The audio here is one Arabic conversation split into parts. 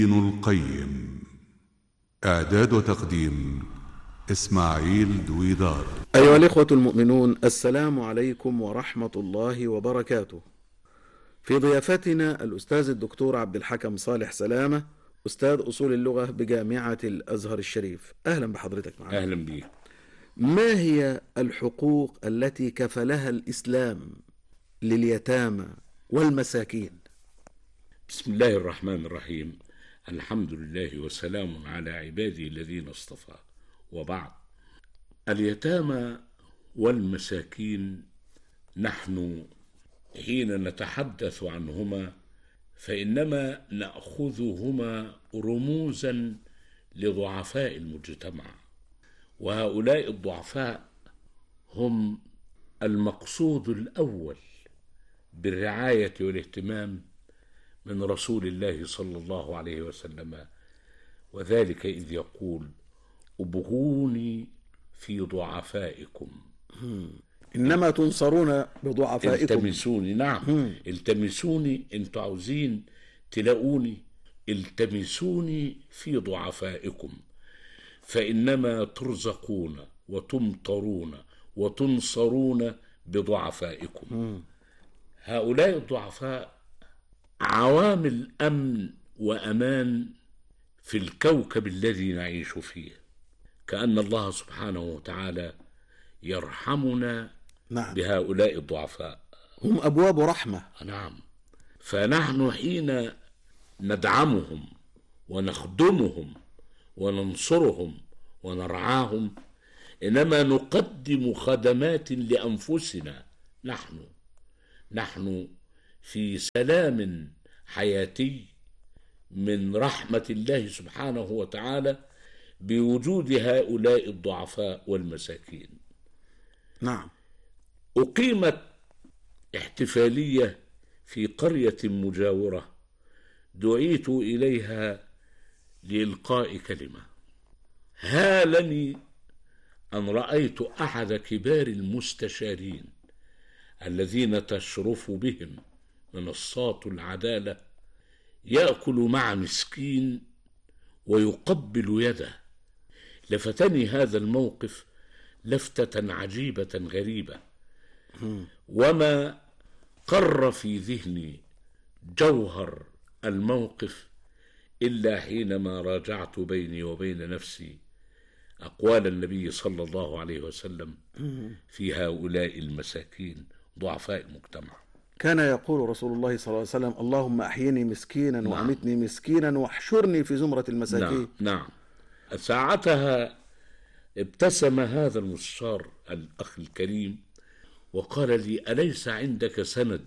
ابن القيم. إعداد وتقديم إسماعيل دويدار. أيها الإخوة المؤمنون، السلام عليكم ورحمة الله وبركاته. في ضيافتنا الأستاذ الدكتور عبد الحكم صالح سلامة، أستاذ أصول اللغة بجامعة الأزهر الشريف. أهلا بحضرتك معنا. أهلا بك. ما هي الحقوق التي كفلها الإسلام لليتامى والمساكين؟ بسم الله الرحمن الرحيم. الحمد لله وسلام على عباده الذين اصطفى، وبعد. اليتامى والمساكين نحن حين نتحدث عنهما فإنما نأخذهما رموزا لضعفاء المجتمع، وهؤلاء الضعفاء هم المقصود الأول بالرعاية والاهتمام من رسول الله صلى الله عليه وسلم، وذلك إذ يقول: ابغوني في ضعفائكم إنما تنصرون بضعفائكم. التمسوني. نعم، التمسوني. انتوا عاوزين تلاقوني، التمسوني في ضعفائكم فإنما ترزقون وتمطرون وتنصرون بضعفائكم. هؤلاء الضعفاء عوامل أمن وأمان في الكوكب الذي نعيش فيه، كأن الله سبحانه وتعالى يرحمنا بهؤلاء الضعفاء. هم أبواب رحمة. نعم، فنحن حين ندعمهم ونخدمهم وننصرهم ونرعاهم إنما نقدم خدمات لأنفسنا. نحن في سلام حياتي من رحمة الله سبحانه وتعالى بوجود هؤلاء الضعفاء والمساكين. نعم. أقيمت احتفالية في قرية مجاورة، دعيت إليها لإلقاء كلمة. هالني أن رأيت أحد كبار المستشارين الذين تشرف بهم منصات العدالة يأكل مع مسكين ويقبل يده. لفتني هذا الموقف لفتة عجيبة غريبة، وما قر في ذهني جوهر الموقف إلا حينما راجعت بيني وبين نفسي أقوال النبي صلى الله عليه وسلم في هؤلاء المساكين ضعفاء المجتمع. كان يقول رسول الله صلى الله عليه وسلم: اللهم أحيني مسكينا وأمتني مسكينا واحشرني في زمرة المساكين. نعم. ساعتها ابتسم هذا المستشار الأخ الكريم وقال لي: أليس عندك سند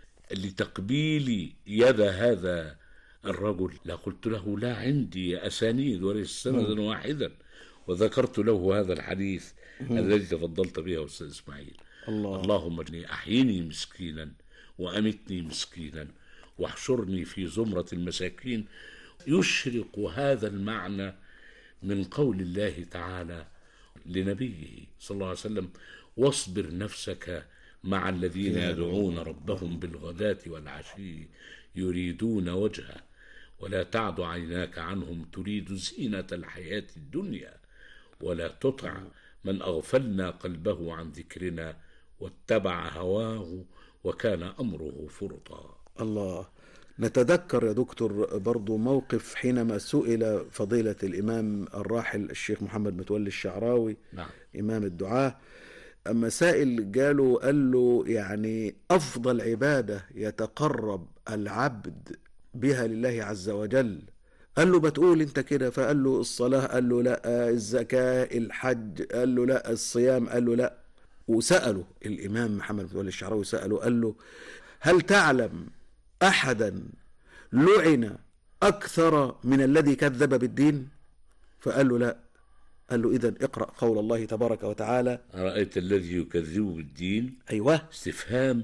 لتقبيل يد هذا الرجل؟ لا، قلت له: لا عندي أسانيد وليس سندا واحدا، وذكرت له هذا الحديث الذي تفضلت به أستاذ إسماعيل: اللهم اجعلني أحيني مسكينا وأمتني مسكينا واحشرني في زمرة المساكين. يشرق هذا المعنى من قول الله تعالى لنبيه صلى الله عليه وسلم: واصبر نفسك مع الذين يدعون ربهم بالغداة والعشي يريدون وجهه ولا تعد عيناك عنهم تريد زينة الحياة الدنيا ولا تطع من أغفلنا قلبه عن ذكرنا واتبع هواه وكان أمره فرطا. الله. نتذكر يا دكتور برضو موقف حينما سئل فضيلة الإمام الراحل الشيخ محمد متولي الشعراوي، إمام الدعاة، أما سائل قال له يعني أفضل عبادة يتقرب العبد بها لله عز وجل، قال له: بتقول انت كده؟ فقال له: الصلاة. قال له: لا. الزكاة، الحج؟ قال له: لا. الصيام؟ قال له: لا. وسأله الإمام محمد متولي الشعراوي، قال له: هل تعلم أحدا لعن أكثر من الذي كذب بالدين؟ فقال له: لا. قال له: إذن اقرأ قول الله تبارك وتعالى: أرأيت الذي يكذب بالدين؟ أيوة، استفهام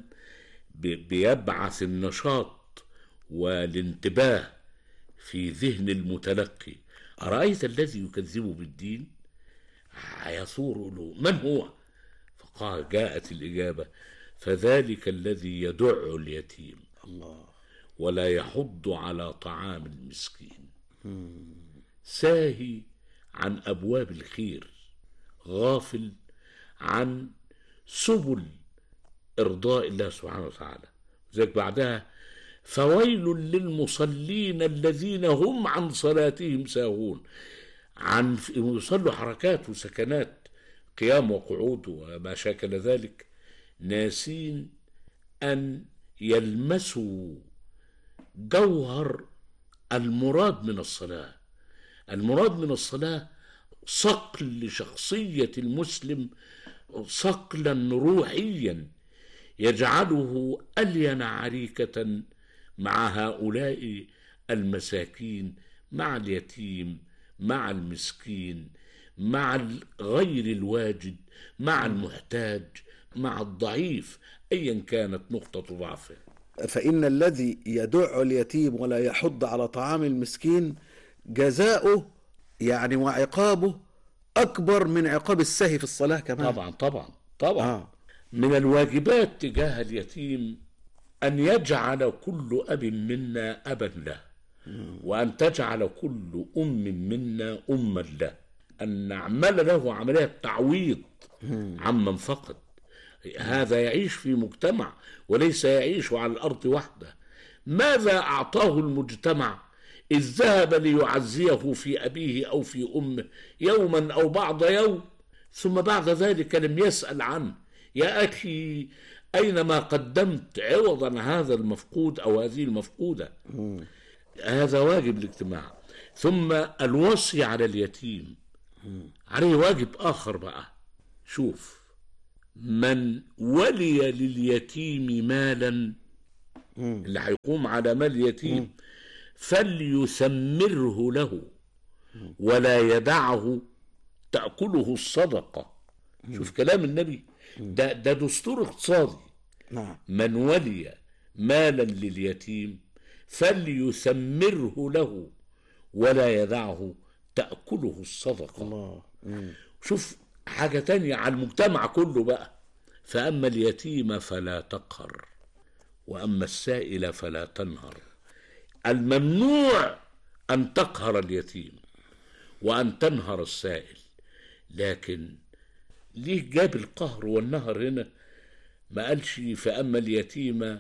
بيبعث النشاط والانتباه في ذهن المتلقي. أرأيت الذي يكذب بالدين؟ يثور له: من هو؟ فقال، جاءت الإجابة: فذلك الذي يدع اليتيم ولا يحض على طعام المسكين. ساهي عن أبواب الخير، غافل عن سبل إرضاء الله سبحانه وتعالى. ذلك بعدها فويل للمصلين الذين هم عن صلاتهم ساهون، عن يصلوا حركات وسكنات قيام وقعود وما شاكل ذلك، ناسين أن يلمسوا جوهر المراد من الصلاة. المراد من الصلاة صقل لشخصية المسلم، صقلا روحيا يجعله ألين عريكة مع هؤلاء المساكين، مع اليتيم، مع المسكين، مع غير الواجد، مع المحتاج، مع الضعيف، أيا كانت نقطة ضعفه. فإن الذي يدع اليتيم ولا يحض على طعام المسكين جزاؤه يعني وعقابه أكبر من عقاب السهي في الصلاة كمان. طبعا. من الواجبات تجاه اليتيم أن يجعل كل أب منا أبا له، وأن تجعل كل أم منا أما له، أن نعمل له عملية تعويض عمن فقد. هذا يعيش في مجتمع وليس يعيش على الأرض وحده. ماذا أعطاه المجتمع إذ ذهب ليعزيه في أبيه أو في أمه يوما أو بعض يوم، ثم بعد ذلك لم يسأل عنه؟ يا أخي، أينما قدمت عوضا هذا المفقود أو هذه المفقودة؟ هذا واجب الاجتماع. ثم الوصي على اليتيم عليه واجب آخر بقى. شوف، من ولي لليتيم مالا، اللي هيقوم على مال اليتيم، فليثمره له ولا يدعه تأكله الصدقة. شوف كلام النبي، ده دستور اقتصادي. من ولي مالا لليتيم فليثمره له ولا يدعه تأكله الصدقة. الله. شوف حاجة تانية على المجتمع كله بقى، فأما اليتيم فلا تقهر وأما السائل فلا تنهر. الممنوع أن تقهر اليتيم وأن تنهر السائل، لكن ليه جاب القهر والنهر هنا؟ ما قالش فأما اليتيم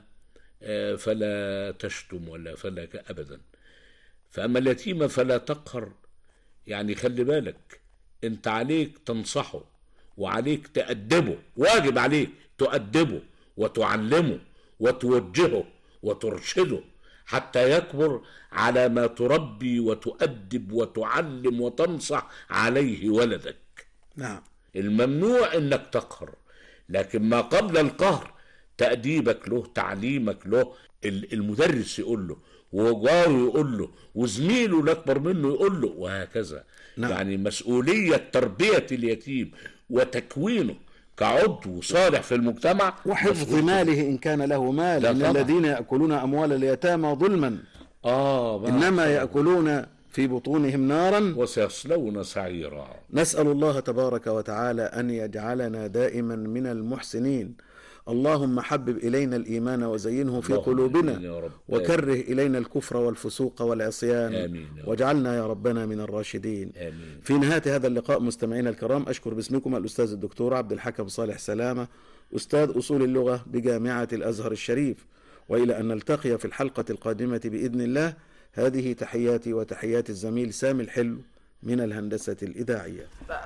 فلا تشتم ولا فلا أبدا. فأما اليتيم فلا تقهر، يعني خلي بالك، انت عليك تنصحه وعليك تأدبه، واجب عليك تؤدبه وتعلمه وتوجهه وترشده حتى يكبر على ما تربي وتؤدب وتعلم وتنصح عليه ولدك. نعم. الممنوع انك تقهر، لكن ما قبل القهر تأديبك له، تعليمك له، المدرس يقول له، وجاره يقول له، وزميله الأكبر منه يقول له، وهكذا. نعم. يعني مسؤولية تربية اليتيم وتكوينه كعضو صالح في المجتمع، وحفظ ماله إن كان له مال. إن الذين يأكلون أموال اليتامى ظلما إنما يأكلون في بطونهم نارا وسيصلون سعيرا. نسأل الله تبارك وتعالى أن يجعلنا دائما من المحسنين. اللهم حبب إلينا الإيمان وزينه في قلوبنا وكره إلينا الكفر والفسوق والعصيان واجعلنا يا ربنا من الراشدين. آمين. في نهاية هذا اللقاء مستمعينا الكرام، أشكر باسمكم الأستاذ الدكتور عبد الحكم صالح سلامة، أستاذ أصول اللغة بجامعة الأزهر الشريف، وإلى أن نلتقي في الحلقة القادمة بإذن الله. هذه تحياتي وتحيات الزميل سامي الحلو من الهندسة الإذاعية.